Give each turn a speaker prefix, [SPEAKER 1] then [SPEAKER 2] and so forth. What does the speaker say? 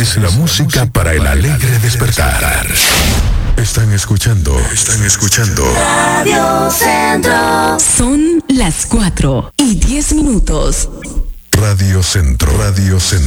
[SPEAKER 1] es la música para el alegre despertar. Están escuchando.
[SPEAKER 2] Radio Centro.
[SPEAKER 3] Son las 4:10.
[SPEAKER 1] Radio Centro.